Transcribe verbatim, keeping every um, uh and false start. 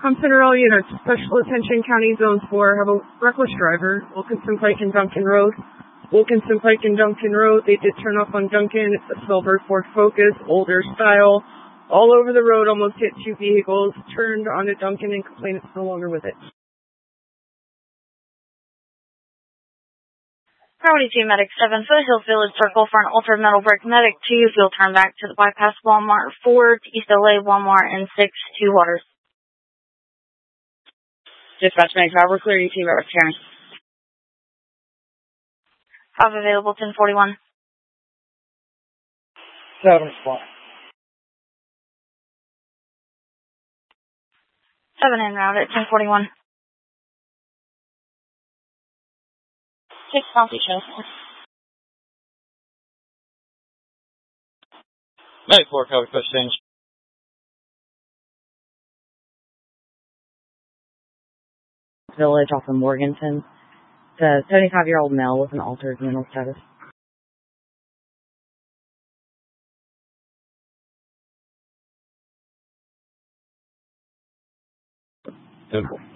Come Central units, special attention County Zone four, have a reckless driver, Wilkinson Pike and Duncan Road. Wilkinson Pike and Duncan Road, they did turn off on Duncan. It's a silver Ford Focus, older style. All over the road, almost hit two vehicles, turned onto Duncan and complained it's no longer with it. Priority two, Medic seven, Foothills Village Circle for an Ultra Meadowbrook. Medic two, you'll turn back to the bypass Walmart four, to East L A, Walmart, and six, Two Waters. Dispatch Medic five, we're clearing team at Karen. five available, ten forty-one. seven spot. seven en route at ten forty-one. six County show. Medic four, copy, push change. Village off of Morganton. It's a seventy-five-year-old male with an altered mental status. Simple.